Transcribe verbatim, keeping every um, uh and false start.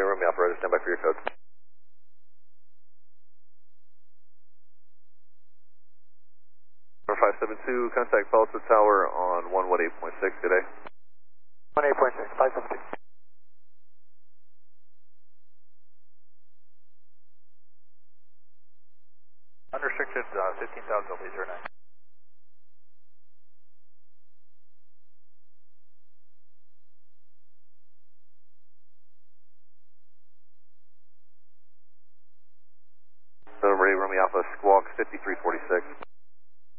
Romeo operator, stand by for your code. five seven two, contact Tulsa Tower on one one eight point six, good day. one eight point six, five seven two. Unrestricted, uh, fifteen thousand, please, zero nine. So ready, Romeo Alpha, squawk fifty-three forty-six.